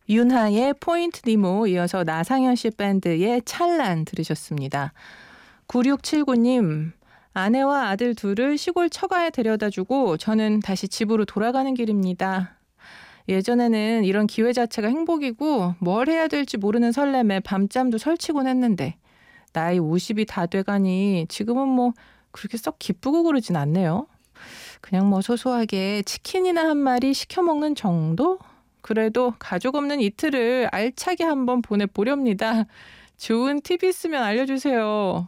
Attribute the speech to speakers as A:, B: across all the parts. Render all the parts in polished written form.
A: 윤하의 포인트 니모, 이어서 나상현 씨 밴드의 찰란 들으셨습니다. 9679님, 아내와 아들 둘을 시골 처가에 데려다주고 저는 다시 집으로 돌아가는 길입니다. 예전에는 이런 기회 자체가 행복이고 뭘 해야 될지 모르는 설렘에 밤잠도 설치곤 했는데 나이 50이 다 돼가니 지금은 뭐 그렇게 썩 기쁘고 그러진 않네요. 그냥 뭐 소소하게 치킨이나 한 마리 시켜 먹는 정도? 그래도 가족 없는 이틀을 알차게 한번 보내보렵니다. 좋은 팁 있으면 알려주세요.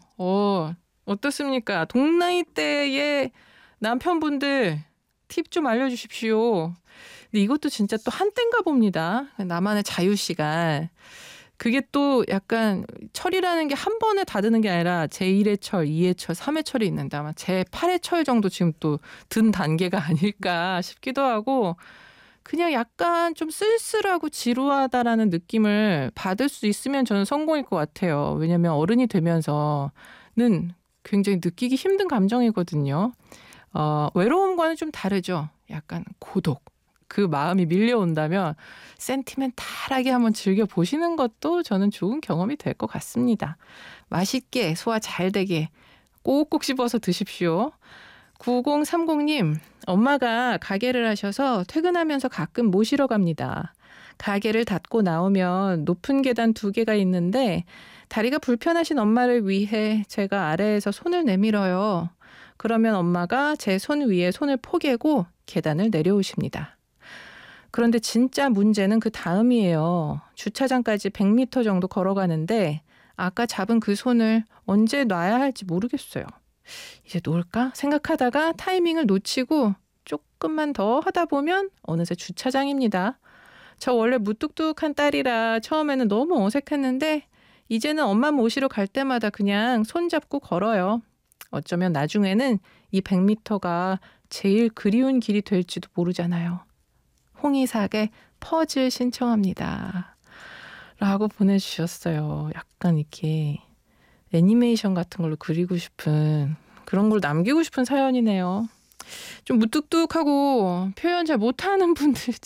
A: 어떻습니까? 동나이대의 남편분들 팁 좀 알려주십시오. 근데 이것도 진짜 또 한때인가 봅니다. 나만의 자유시간. 그게 또 약간 철이라는 게 한 번에 다 드는 게 아니라 제1의 철, 2의 철, 3의 철이 있는데 아마 제8의 철 정도 지금 또 든 단계가 아닐까 싶기도 하고 그냥 약간 좀 쓸쓸하고 지루하다라는 느낌을 받을 수 있으면 저는 성공일 것 같아요. 왜냐하면 어른이 되면서는 굉장히 느끼기 힘든 감정이거든요. 외로움과는 좀 다르죠. 약간 고독. 그 마음이 밀려온다면 센티멘탈하게 한번 즐겨보시는 것도 저는 좋은 경험이 될 것 같습니다. 맛있게 소화 잘 되게 꼭꼭 씹어서 드십시오. 9030님, 엄마가 가게를 하셔서 퇴근하면서 가끔 모시러 갑니다. 가게를 닫고 나오면 높은 계단 2개가 있는데 다리가 불편하신 엄마를 위해 제가 아래에서 손을 내밀어요. 그러면 엄마가 제 손 위에 손을 포개고 계단을 내려오십니다. 그런데 진짜 문제는 그 다음이에요. 주차장까지 100m 정도 걸어가는데 아까 잡은 그 손을 언제 놔야 할지 모르겠어요. 이제 놓을까 생각하다가 타이밍을 놓치고 조금만 더 하다 보면 어느새 주차장입니다. 저 원래 무뚝뚝한 딸이라 처음에는 너무 어색했는데 이제는 엄마 모시러 갈 때마다 그냥 손잡고 걸어요. 어쩌면 나중에는 이 100m가 제일 그리운 길이 될지도 모르잖아요. 홍이삭의 퍼즐 신청합니다. 라고 보내주셨어요. 약간 이렇게 애니메이션 같은 걸로 그리고 싶은 그런 걸 남기고 싶은 사연이네요. 좀 무뚝뚝하고 표현 잘 못하는 분들